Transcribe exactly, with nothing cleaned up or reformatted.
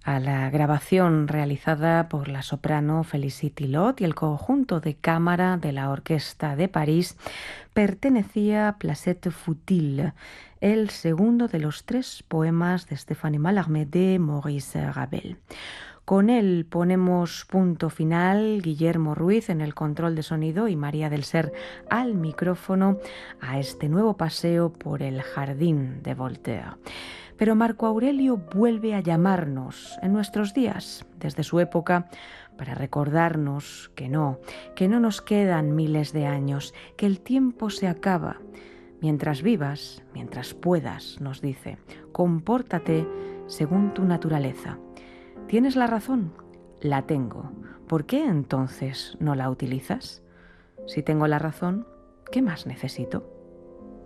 a la grabación realizada por la soprano Félicité Lot y el conjunto de cámara de la Orquesta de París, pertenecía Placette Futile, el segundo de los tres poemas de Stéphanie Mallarmé de Maurice Ravel. Con él ponemos punto final, Guillermo Ruiz en el control de sonido y María del Ser al micrófono, a este nuevo paseo por el jardín de Voltaire. Pero Marco Aurelio vuelve a llamarnos en nuestros días, desde su época, para recordarnos que no, que no nos quedan miles de años, que el tiempo se acaba. Mientras vivas, mientras puedas, nos dice, compórtate según tu naturaleza. ¿Tienes la razón? La tengo. ¿Por qué entonces no la utilizas? Si tengo la razón, ¿qué más necesito?